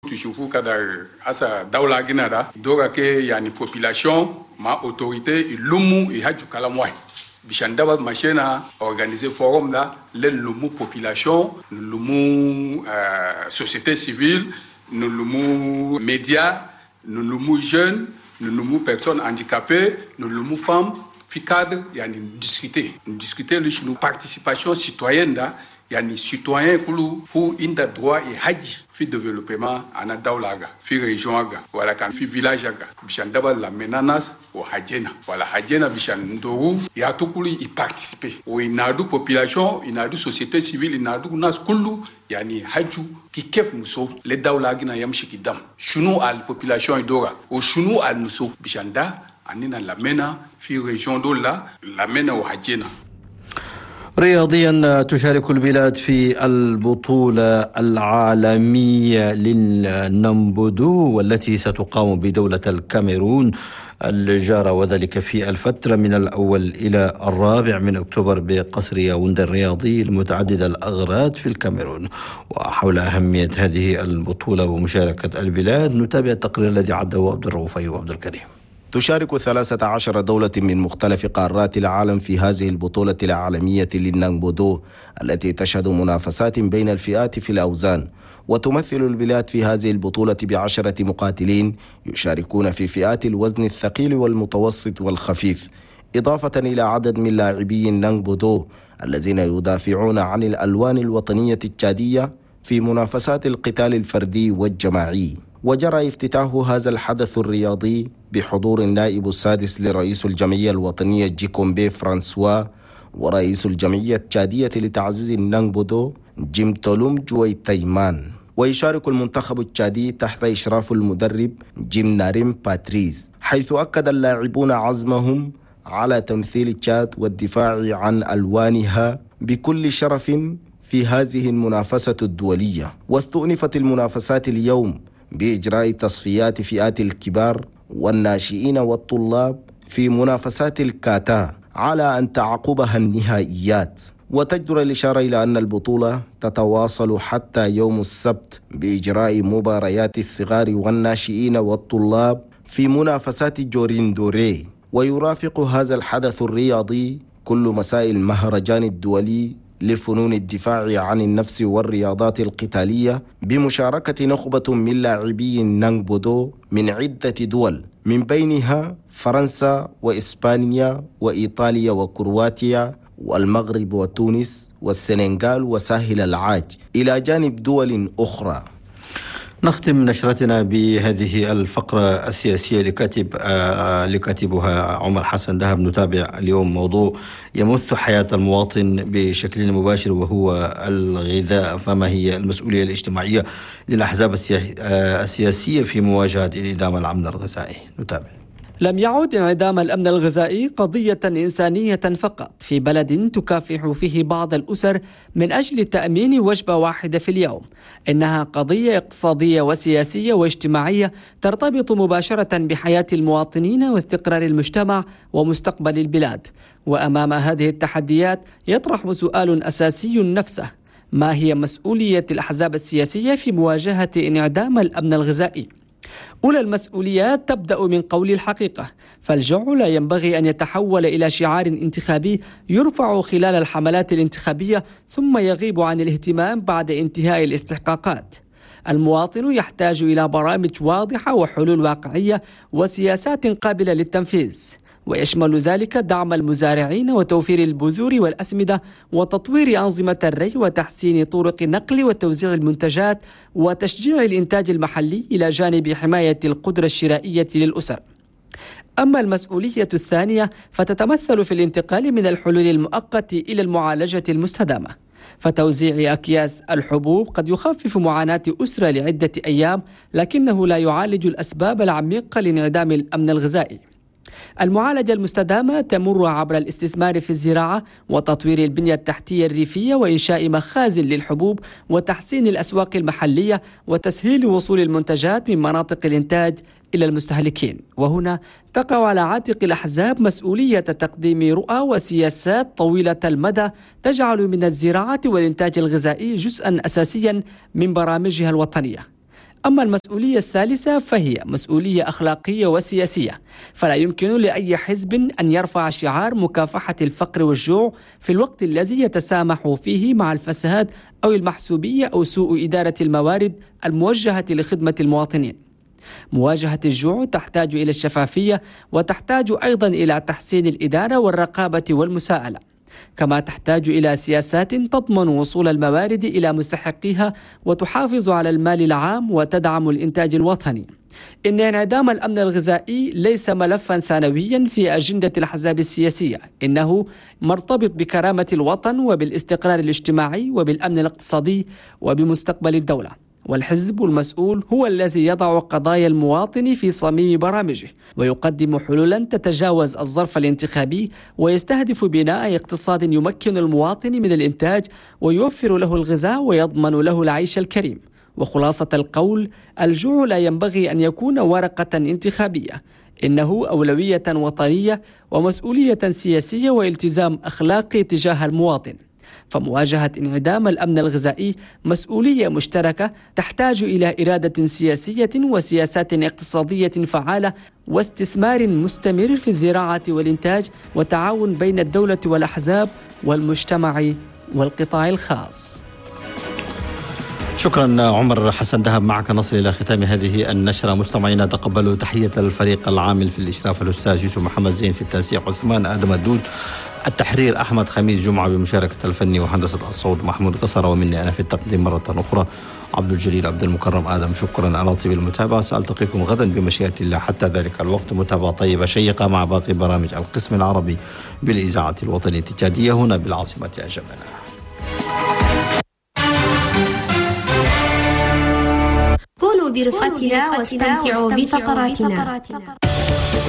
تشوفوا كذا أسا دولة جنرا دورا كي يعني population ما autorité lumu يهجو كلام واحد بيشان دابا ماشينا organiser forum là le lumu population lumu société civile lumu médias lumu jeunes lumu personnes handicapées lumu femmes fi cadre يعني discuter le participation citoyenne là yani citoyen kulu hu inda droit et haji fi développement ana dawlaga fi région aga wala kan fi village aga bishan daba la menanas o hajena wala hajena bishan ndoru ya tukulu y participer o inadu population inadu société civile inadu nas kulu yani haju ki kef muso le dawlagi na yamshi kidam shunu al population idora o shunu al muso bishanda anina la mena fi région dola la mena o hajena. رياضيا تشارك البلاد في البطولة العالمية للنمبودو والتي ستقام بدولة الكاميرون الجارة وذلك في الفترة من الأول إلى 4 من أكتوبر بقصر ياوندي الرياضي المتعدد الأغراض في الكاميرون. وحول أهمية هذه البطولة ومشاركة البلاد نتابع التقرير الذي عده عبد الرؤوف وعبد الكريم. تشارك 13 دولة من مختلف قارات العالم في هذه البطولة العالمية للنانبودو التي تشهد منافسات بين الفئات في الأوزان. وتمثل البلاد في هذه البطولة ب10 مقاتلين يشاركون في فئات الوزن الثقيل والمتوسط والخفيف، إضافة إلى عدد من لاعبي النانبودو الذين يدافعون عن الألوان الوطنية التشادية في منافسات القتال الفردي والجماعي. وجرى افتتاح هذا الحدث الرياضي بحضور النائب السادس لرئيس الجمعية الوطنية جيكومبي فرانسوا ورئيس الجمعية التشادية لتعزيز النانبودو جيم تولوم جوي تايمان. ويشارك المنتخب التشادي تحت إشراف المدرب جيم ناريم باتريز، حيث أكد اللاعبون عزمهم على تمثيل تشاد والدفاع عن ألوانها بكل شرف في هذه المنافسة الدولية. واستؤنفت المنافسات اليوم بإجراء تصفيات فئات الكبار والناشئين والطلاب في منافسات الكاتا على أن تعقبها النهائيات. وتجدر الإشارة إلى أن البطولة تتواصل حتى يوم السبت بإجراء مباريات الصغار والناشئين والطلاب في منافسات جوريندوري. ويرافق هذا الحدث الرياضي كل مساء المهرجان الدولي لفنون الدفاع عن النفس والرياضات القتالية بمشاركة نخبة من لاعبي النانبودو من عدة دول، من بينها فرنسا وإسبانيا وإيطاليا وكرواتيا والمغرب وتونس والسنغال وساحل العاج، إلى جانب دول أخرى. نختم نشرتنا بهذه الفقرة السياسية لكاتبها عمر حسن دهب. نتابع اليوم موضوع يمث حياة المواطن بشكل مباشر وهو الغذاء. فما هي المسؤولية الاجتماعية للأحزاب السياسية في مواجهة انعدام الأمن الغذائي؟ نتابع. لم يعد انعدام الأمن الغذائي قضية إنسانية فقط في بلد تكافح فيه بعض الأسر من أجل تأمين وجبة واحدة في اليوم. إنها قضية اقتصادية وسياسية واجتماعية ترتبط مباشرة بحياة المواطنين واستقرار المجتمع ومستقبل البلاد. وأمام هذه التحديات يطرح سؤال أساسي نفسه: ما هي مسؤولية الأحزاب السياسية في مواجهة انعدام الأمن الغذائي؟ أولى المسؤوليات تبدأ من قول الحقيقة، فالجوع لا ينبغي أن يتحول إلى شعار انتخابي يرفع خلال الحملات الانتخابية ثم يغيب عن الاهتمام بعد انتهاء الاستحقاقات. المواطن يحتاج إلى برامج واضحة وحلول واقعية وسياسات قابلة للتنفيذ، ويشمل ذلك دعم المزارعين وتوفير البذور والأسمدة وتطوير أنظمة الري وتحسين طرق النقل وتوزيع المنتجات وتشجيع الإنتاج المحلي إلى جانب حماية القدرة الشرائية للأسر. أما المسؤولية الثانية فتتمثل في الانتقال من الحلول المؤقتة إلى المعالجة المستدامة، فتوزيع أكياس الحبوب قد يخفف معاناة أسرة لعدة أيام، لكنه لا يعالج الأسباب العميقة لانعدام الأمن الغذائي. المعالجة المستدامة تمر عبر الاستثمار في الزراعة وتطوير البنية التحتية الريفية وإنشاء مخازن للحبوب وتحسين الأسواق المحلية وتسهيل وصول المنتجات من مناطق الإنتاج إلى المستهلكين. وهنا تقع على عاتق الأحزاب مسؤولية تقديم رؤى وسياسات طويلة المدى تجعل من الزراعة والإنتاج الغذائي جزءا أساسيا من برامجها الوطنية. أما المسؤولية الثالثة فهي مسؤولية أخلاقية وسياسية، فلا يمكن لأي حزب أن يرفع شعار مكافحة الفقر والجوع في الوقت الذي يتسامح فيه مع الفساد أو المحسوبية أو سوء إدارة الموارد الموجهة لخدمة المواطنين. مواجهة الجوع تحتاج إلى الشفافية، وتحتاج أيضا إلى تحسين الإدارة والرقابة والمساءلة، كما تحتاج إلى سياسات تضمن وصول الموارد إلى مستحقيها وتحافظ على المال العام وتدعم الإنتاج الوطني. إن انعدام الأمن الغذائي ليس ملفا ثانويا في أجندة الأحزاب السياسية، إنه مرتبط بكرامة الوطن وبالاستقرار الاجتماعي وبالأمن الاقتصادي وبمستقبل الدولة، والحزب المسؤول هو الذي يضع قضايا المواطن في صميم برامجه ويقدم حلولا تتجاوز الظرف الانتخابي، ويستهدف بناء اقتصاد يمكن المواطن من الإنتاج ويوفر له الغذاء ويضمن له العيش الكريم. وخلاصة القول، الجوع لا ينبغي أن يكون ورقة انتخابية، إنه أولوية وطنية ومسؤولية سياسية والتزام أخلاقي تجاه المواطن. فمواجهة انعدام الأمن الغذائي مسؤولية مشتركة تحتاج إلى إرادة سياسية وسياسات اقتصادية فعالة واستثمار مستمر في الزراعة والإنتاج وتعاون بين الدولة والأحزاب والمجتمع والقطاع الخاص. شكرا عمر حسن دهب. معك نصل إلى ختام هذه النشرة. مستمعينا تقبلوا تحية الفريق العامل في الإشراف الأستاذ يوسف محمد زين، في التنسيق عثمان آدم الدود، التحرير أحمد خميس جمعة بمشاركة الفني وهندسة الصوت محمود قصر، ومني أنا في التقديم مرة أخرى عبد الجليل عبد المكرم آدم. شكرا على طيب المتابعة. سألتقيكم غدا بمشيئة الله. حتى ذلك الوقت متابعة طيبة شيقة مع باقي برامج القسم العربي بالإذاعة الوطنية التجادية هنا بالعاصمة الجبلة. كونوا برفقتنا واستمتعوا بفقراتنا.